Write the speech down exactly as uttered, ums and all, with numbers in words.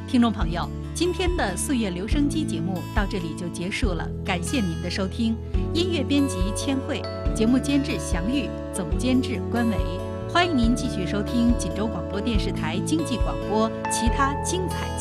听众朋友，今天的岁月留声机节目到这里就结束了，感谢您的收听。音乐编辑千惠，节目监制祥玉，总监制关伟。欢迎您继续收听锦州广播电视台经济广播其他精彩